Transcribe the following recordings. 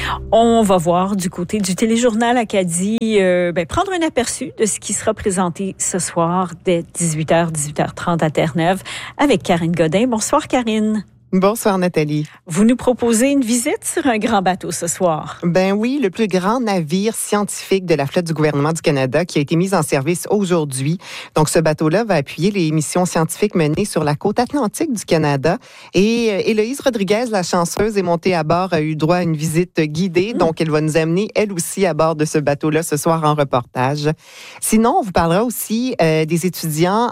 On va voir du côté du téléjournal Acadie, prendre un aperçu de ce qui sera présenté ce soir dès 18h, 18h30 à Terre-Neuve avec Karine Godin. Bonsoir Karine. Bonsoir Nathalie. Vous nous proposez une visite sur un grand bateau ce soir. Ben oui, le plus grand navire scientifique de la flotte du gouvernement du Canada qui a été mis en service aujourd'hui. Donc ce bateau-là va appuyer les missions scientifiques menées sur la côte atlantique du Canada. Et Héloïse Rodriguez, la chanceuse, est montée à bord, a eu droit à une visite guidée. Donc elle va nous amener elle aussi à bord de ce bateau-là ce soir en reportage. Sinon, on vous parlera aussi des étudiants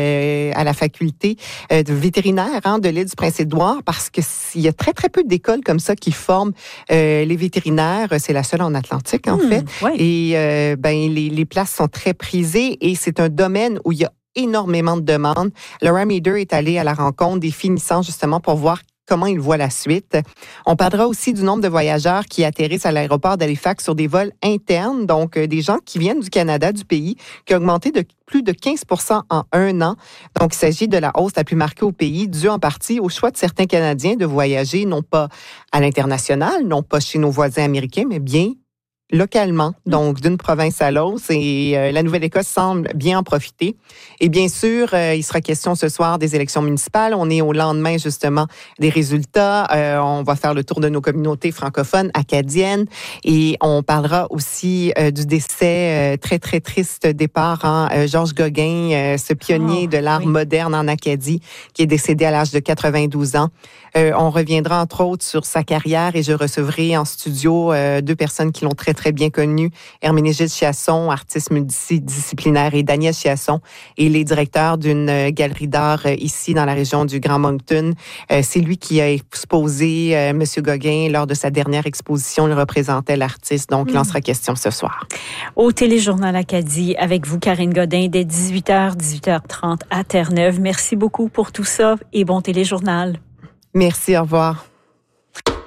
à la faculté de vétérinaire de l'île du Prince-Édouard, parce qu'il y a très, très peu d'écoles comme ça qui forment les vétérinaires. C'est la seule en Atlantique, en fait. Ouais. Et les places sont très prisées et c'est un domaine où il y a énormément de demandes. Laura Meader est allée à la rencontre des finissants justement pour voir comment ils voient la suite. On parlera aussi du nombre de voyageurs qui atterrissent à l'aéroport d'Halifax sur des vols internes, donc des gens qui viennent du Canada, du pays, qui a augmenté de plus de 15% en un an. Donc, il s'agit de la hausse la plus marquée au pays, due en partie au choix de certains Canadiens de voyager, non pas à l'international, non pas chez nos voisins américains, mais bien localement, donc d'une province à l'autre, et la Nouvelle-Écosse semble bien en profiter. Et bien sûr, il sera question ce soir des élections municipales. On est au lendemain, justement, des résultats. On va faire le tour de nos communautés francophones, acadiennes, et on parlera aussi du décès très, très triste départ, Georges Gauguin, ce pionnier de l'art moderne en Acadie, qui est décédé à l'âge de 92 ans. On reviendra, entre autres, sur sa carrière, et je recevrai en studio deux personnes qui l'ont très, très bien connu, Herménégilde Chiasson, artiste multidisciplinaire, et Daniel Chiasson, et les directeurs d'une galerie d'art ici dans la région du Grand Moncton. C'est lui qui a exposé M. Gauguin lors de sa dernière exposition. Il représentait l'artiste, donc il en sera question ce soir. Au téléjournal Acadie, avec vous, Karine Godin, dès 18h, 18h30 à Terre-Neuve. Merci beaucoup pour tout ça et bon téléjournal. Merci, au revoir.